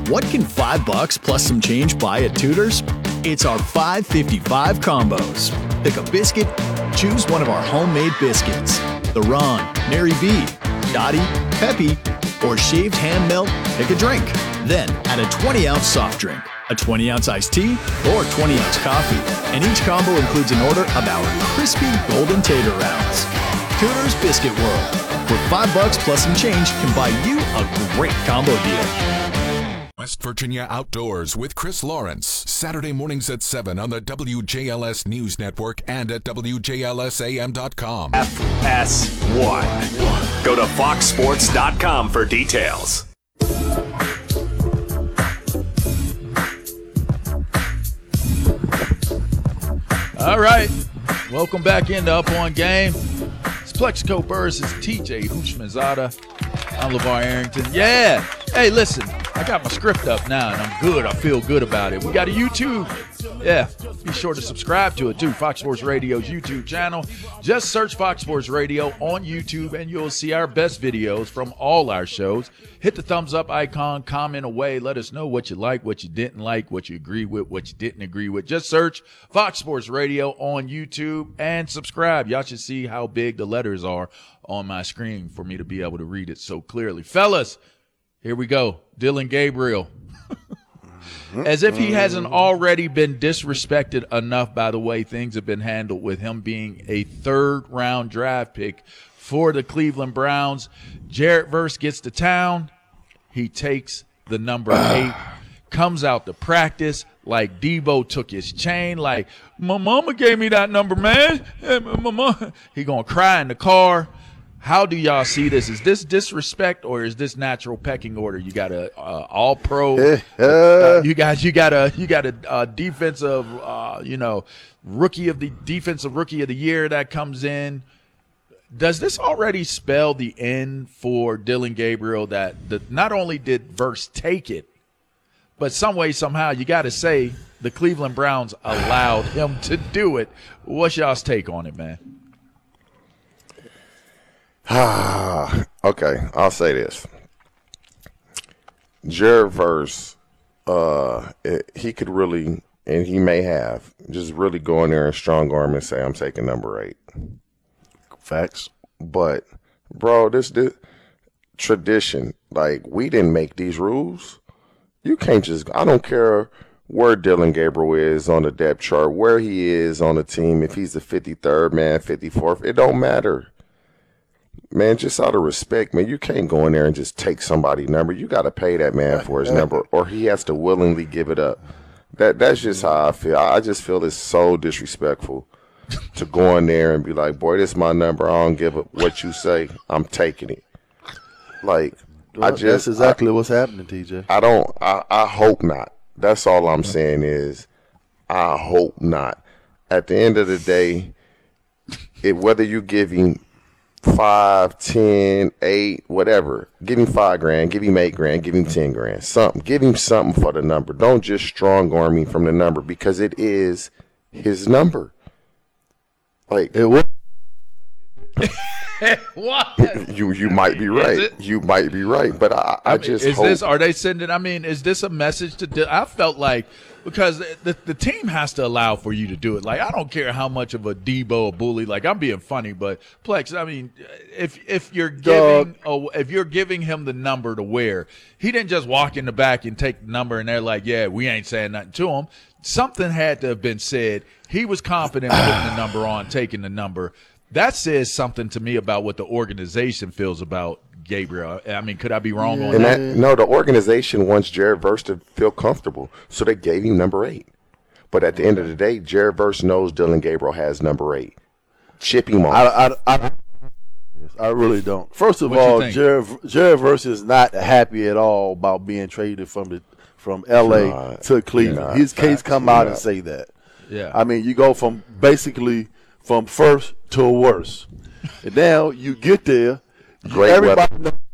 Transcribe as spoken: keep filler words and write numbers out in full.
What can five bucks plus some change buy at Tudor's? It's our five fifty-five combos. Pick a biscuit, choose one of our homemade biscuits. The Ron, Mary B, Dottie, Peppy, or shaved ham melt, pick a drink. Then add a twenty ounce soft drink, a twenty ounce iced tea, or twenty ounce coffee. And each combo includes an order of our crispy golden tater rounds. Tudor's Biscuit World, where five bucks plus some change can buy you a great combo deal. West Virginia Outdoors with Chris Lawrence, Saturday mornings at seven on the W J L S News Network and at W J L S A M dot com. F S one. Go to fox sports dot com for details. All right, welcome back into Up On Game. It's Plexico Burris, it's T J Houshmandzadeh. I'm LeVar Arrington. Yeah. Hey, listen, I got my script up now, and I'm good. I feel good about it. We got a YouTube. Yeah, be sure to subscribe to it, too. Fox Sports Radio's YouTube channel. Just search Fox Sports Radio on YouTube, and you'll see our best videos from all our shows. Hit the thumbs up icon, comment away. Let us know what you like, what you didn't like, what you agree with, what you didn't agree with. Just search Fox Sports Radio on YouTube and subscribe. Y'all should see how big the letters are on my screen for me to be able to read it so clearly. Fellas, here we go. Dillon Gabriel. As if he hasn't already been disrespected enough by the way things have been handled with him being a third-round draft pick for the Cleveland Browns. Jared Verse gets to town. He takes the number eight, comes out to practice like Debo took his chain, like, my mama gave me that number, man. He going to cry in the car. How do y'all see this? Is this disrespect or is this natural pecking order? You got a uh, all pro. uh, you got you got a you got a uh, defensive, uh, you know, rookie of the defensive rookie of the year that comes in. Does this already spell the end for Dillon Gabriel? That the, not only did Verse take it, but some way somehow you got to say the Cleveland Browns allowed him to do it. What's y'all's take on it, man? Okay, I'll say this. Jared Verse, uh, it, he could really, and he may have, just really go in there and strong arm and say, I'm taking number eight. Facts. But, bro, this, this tradition, like, we didn't make these rules. You can't just, I don't care where Dillon Gabriel is on the depth chart, where he is on the team, if he's the fifty-third man, fifty-fourth, it don't matter. Man, just out of respect, man, you can't go in there and just take somebody's number. You got to pay that man for his number, or he has to willingly give it up. That That's just how I feel. I just feel it's so disrespectful to go in there and be like, boy, this is my number. I don't give up what you say. I'm taking it. Like, well, I just. That's exactly I, what's happening, T J. I don't, I, I hope not. That's all I'm saying is, I hope not. At the end of the day, it, whether you give him five, ten, eight, whatever. Give him five grand, give him eight grand, give him ten grand. Something. Give him something for the number. Don't just strong arm me from the number because it is his number. Like it was. What? You you might be right. You might be right. But I, I, I mean, just is hope. this are they sending I mean, is this a message to Dillon? I felt like because the the team has to allow for you to do it. Like I don't care how much of a Debo a bully. Like I'm being funny, but Plex, I mean, if if you're giving a, if you're giving him the number to wear, he didn't just walk in the back and take the number and they're like, yeah, we ain't saying nothing to him. Something had to have been said. He was confident putting the number on, taking the number. That says something to me about what the organization feels about Gabriel. I mean, could I be wrong on and that? that? No, the organization wants Jared Verse to feel comfortable, so they gave him number eight. But at the end of the day, Jared Verse knows Dillon Gabriel has number eight. Chip him off. I, I, I, I really don't. First of What all, you think? Jared, Jared Verse is not happy at all about being traded from the from L A Not, to Cleveland. not, His case facts, come out not. and say that. Yeah. I mean, you go from basically from first to worse. And now you get there. Great everybody weather. knows